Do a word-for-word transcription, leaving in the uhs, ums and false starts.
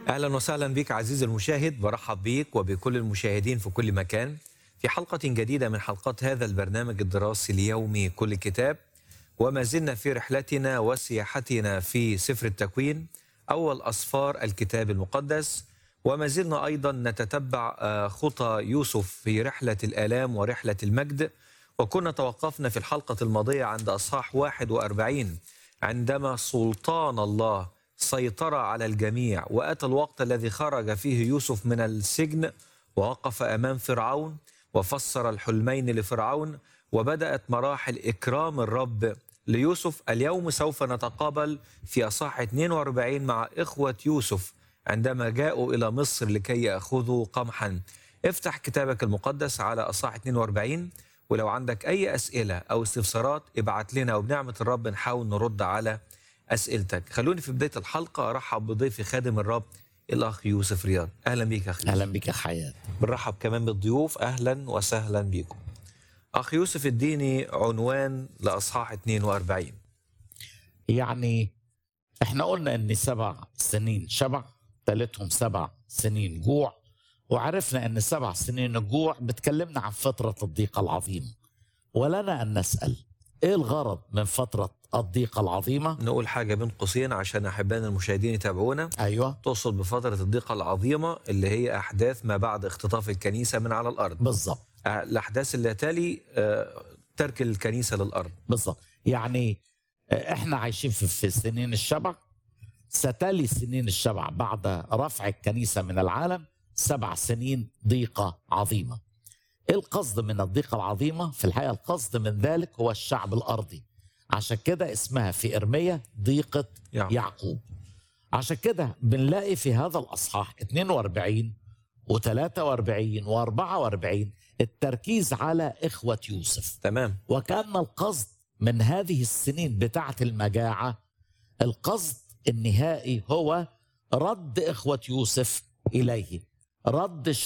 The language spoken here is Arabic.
أهلا وسهلا بك عزيزي المشاهد، برحب بك وبكل المشاهدين في كل مكان في حلقة جديدة من حلقات هذا البرنامج الدراسي اليومي كل كتاب. وما زلنا في رحلتنا وسياحتنا في سفر التكوين، أول أسفار الكتاب المقدس. وما زلنا أيضا نتتبع آه، خطى يوسف في رحلة الآلام ورحلة المجد. وكنا توقفنا في الحلقة الماضية عند أصحاح واحد وأربعين، عندما سلطان الله سيطر على الجميع، وأتى الوقت الذي خرج فيه يوسف من السجن ووقف أمام فرعون وفسر الحلمين لفرعون، وبدأت مراحل إكرام الرب ليوسف. اليوم سوف نتقابل في أصحاح اثنين وأربعين مع إخوة يوسف عندما جاءوا إلى مصر لكي يأخذوا قمحا. افتح كتابك المقدس على أصحاح اثنين وأربعين، ولو عندك أي أسئلة أو استفسارات ابعت لنا، وبنعمة الرب نحاول نرد على أسئلتك. خلوني في بداية الحلقة أرحب بضيفي خادم الرب الأخ يوسف رياض. أهلا بك أخي. اهلا بك يا حياة. بنرحب كمان بالضيوف، أهلا وسهلا بكم. أخ يوسف اديني عنوان لأصحاح اثنين وأربعين. يعني احنا قلنا ان سبع سنين شبع ثالثهم سبع سنين جوع، وعرفنا ان سبع سنين الجوع بتكلمنا عن فترة الضيقة العظيمة، ولنا ان نسأل ايه الغرض من فترة الضيقة العظيمة؟ نقول حاجة بين قوسين عشان أحبائنا المشاهدين يتابعونا. ايوه تقصد بفترة الضيقة العظيمة اللي هي أحداث ما بعد اختطاف الكنيسة من على الأرض. بالظبط آه، الأحداث اللي تلي آه، ترك الكنيسة للأرض. بالظبط يعني احنا عايشين في, في سنين الشبع، ستلي سنين الشبع بعد رفع الكنيسة من العالم سبع سنين ضيقة عظيمة. ايه القصد من الضيقة العظيمة؟ في الحقيقة القصد من ذلك هو الشعب الأرضي، عشان كده اسمها في إرميا ضيقة يعقوب. يعقوب. عشان كده بنلاقي في هذا الأصحاح اثنين وأربعين وثلاثة وأربعين وأربعة وأربعين التركيز على إخوة يوسف. تمام. وكان القصد من هذه السنين بتاعة المجاعة، القصد النهائي هو رد إخوة يوسف إليه، رد